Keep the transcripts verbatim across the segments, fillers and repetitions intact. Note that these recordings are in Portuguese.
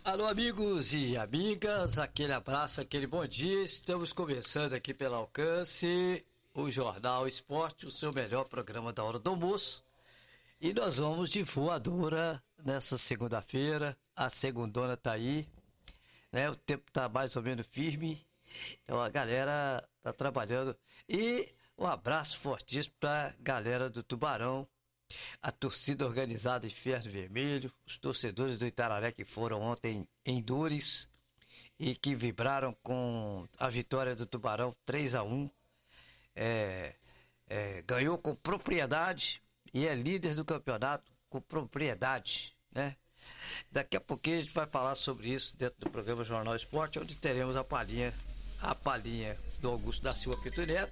Alô, amigos e amigas, aquele abraço, aquele bom dia. Estamos começando aqui pelo Alcance, o Jornal Esporte, o seu melhor programa da hora do almoço. E nós vamos de voadora nessa segunda-feira. A segundona tá aí, né? O tempo tá mais ou menos firme. Então a galera tá trabalhando. E um abraço fortíssimo pra galera do Tubarão, a torcida organizada Inferno Vermelho, os torcedores do Itararé que foram ontem em Dures e que vibraram com a vitória do Tubarão três a um. É, é, ganhou com propriedade e é líder do campeonato com propriedade, né? Daqui a pouquinho a gente vai falar sobre isso dentro do programa Jornal Esporte, onde teremos a palhinha, a palhinha do Augusto da Silva Pinto Neto.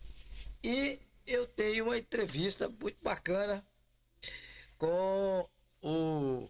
E eu tenho uma entrevista muito bacana com o,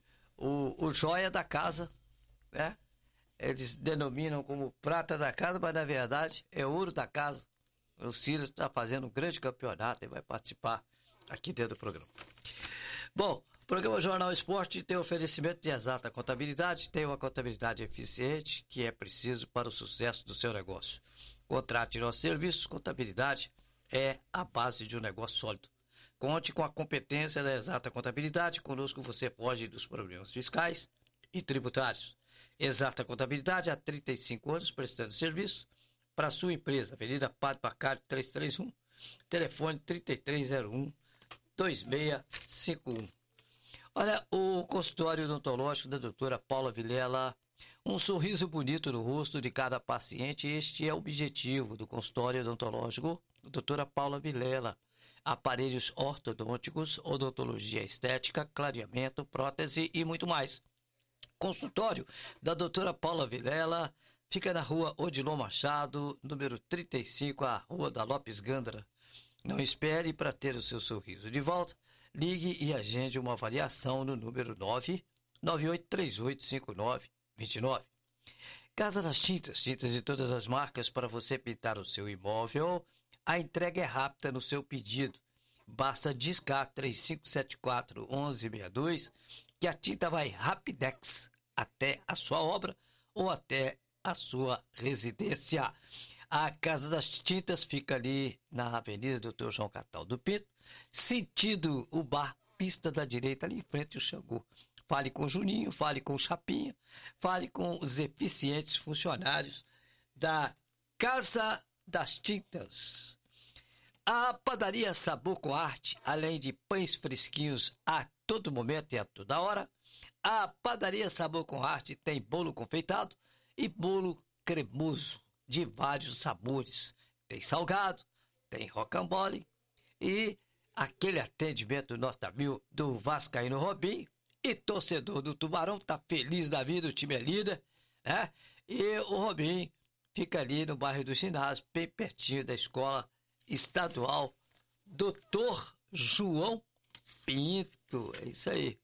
o, o joia da casa, né? Eles denominam como prata da casa, mas na verdade é ouro da casa. O Silas está fazendo um grande campeonato e vai participar aqui dentro do programa. Bom, o programa Jornal Esporte tem oferecimento de exata contabilidade, tem uma contabilidade eficiente que é preciso para o sucesso do seu negócio. Contrate nossos serviços, contabilidade é a base de um negócio sólido. Conte com a competência da exata contabilidade, conosco você foge dos problemas fiscais e tributários. Exata Contabilidade há trinta e cinco anos prestando serviço para a sua empresa. Avenida Padre Bacário trezentos e trinta e um, telefone trinta e três zero um, dois seis cinco um. Olha, o consultório odontológico da doutora Paula Vilela, um sorriso bonito no rosto de cada paciente, este é o objetivo do consultório odontológico doutora Paula Vilela. Aparelhos ortodônticos, odontologia estética, clareamento, prótese e muito mais. Consultório da doutora Paula Vilela fica na rua Odilon Machado, número trinta e cinco, a rua da Lopes Gandra. Não espere para ter o seu sorriso de volta. Ligue e agende uma avaliação no número nove nove oito três oito cinco nove dois nove. Casa das Tintas, tintas de todas as marcas para você pintar o seu imóvel. A entrega é rápida no seu pedido. Basta discar três cinco sete quatro, um um seis dois que a tinta vai rapidex até a sua obra ou até a sua residência. A Casa das Tintas fica ali na Avenida doutor João Cataldo Pinto, sentido o bar, pista da direita, ali em frente ao Xangô. Fale com o Juninho, fale com o Chapinha, fale com os eficientes funcionários da Casa das Tintas. A padaria Sabor com Arte, além de pães fresquinhos a todo momento e a toda hora, a padaria Sabor com Arte tem bolo confeitado e bolo cremoso de vários sabores. Tem salgado, tem rocambole e aquele atendimento nota mil do Vascaíno Robinho. E torcedor do Tubarão tá feliz da vida, o time é líder, né? E o Robinho fica ali no bairro do Ginásio, bem pertinho da escola estadual doutor João Pinto. É isso aí.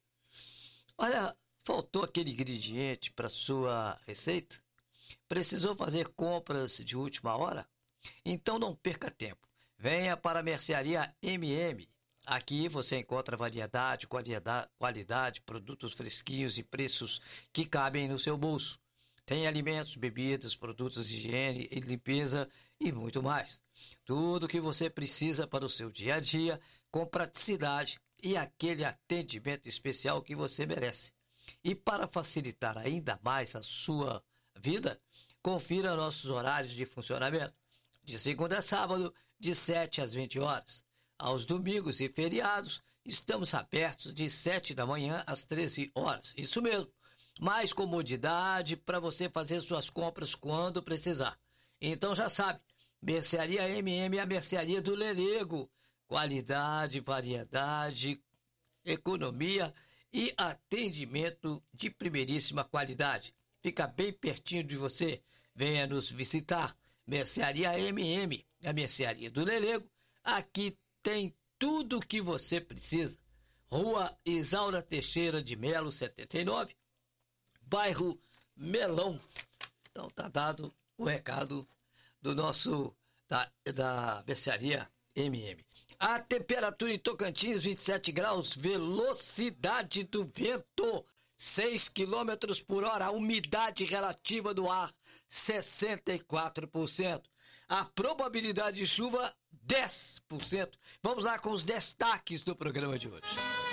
Olha, faltou aquele ingrediente para sua receita? Precisou fazer compras de última hora? Então não perca tempo. Venha para a Mercearia M M. Aqui você encontra variedade, qualidade, qualidade, produtos fresquinhos e preços que cabem no seu bolso. Tem alimentos, bebidas, produtos de higiene e limpeza e muito mais. Tudo o que você precisa para o seu dia a dia, com praticidade e aquele atendimento especial que você merece. E para facilitar ainda mais a sua vida, confira nossos horários de funcionamento. De segunda a sábado, de sete às vinte horas. Aos domingos e feriados, estamos abertos de sete da manhã às treze horas. Isso mesmo, mais comodidade para você fazer suas compras quando precisar. Então já sabe, Mercearia M M é a mercearia do Lelego. Qualidade, variedade, economia e atendimento de primeiríssima qualidade. Fica bem pertinho de você. Venha nos visitar. Mercearia M M, a mercearia do Lelego. Aqui tem tudo o que você precisa. Rua Isaura Teixeira de Melo, setenta e nove, bairro Melão. Então tá dado o recado do nosso, da, da mercearia M M. A temperatura em Tocantins, vinte e sete graus, velocidade do vento, seis quilômetros por hora. A umidade relativa do ar, sessenta e quatro por cento. A probabilidade de chuva, dez por cento. Vamos lá com os destaques do programa de hoje.